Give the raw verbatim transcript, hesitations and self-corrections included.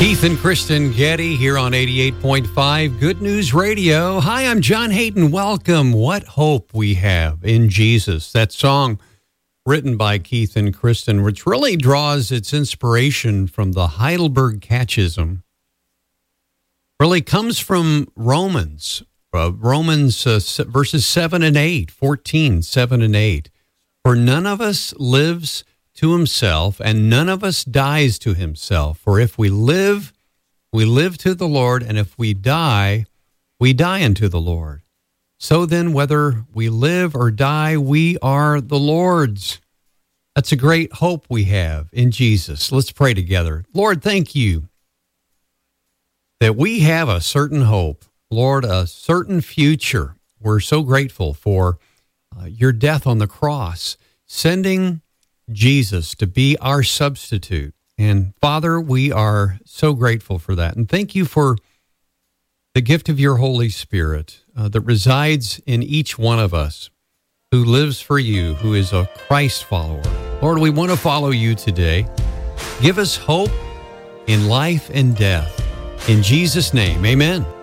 Keith and Kristen Getty here on eighty-eight point five Good News Radio. Hi, I'm John Hayden. Welcome. What hope we have in Jesus. That song written by Keith and Kristen, which really draws its inspiration from the Heidelberg Catechism, really comes from Romans, uh, Romans uh, verses seven and eight, fourteen, seven and eight. For none of us lives to himself, and none of us dies to himself. For if we live, we live to the Lord, and if we die, we die unto the Lord. So then, whether we live or die, we are the Lord's. That's a great hope we have in Jesus. Let's pray together. Lord, thank you that we have a certain hope. Lord, a certain future. We're so grateful for uh, your death on the cross, sending Jesus to be our substitute. And Father, we are so grateful for that. And thank you for the gift of your Holy Spirit uh, that resides in each one of us who lives for you, who is a Christ follower. Lord, we want to follow you today. Give us hope in life and death. In Jesus' name, amen.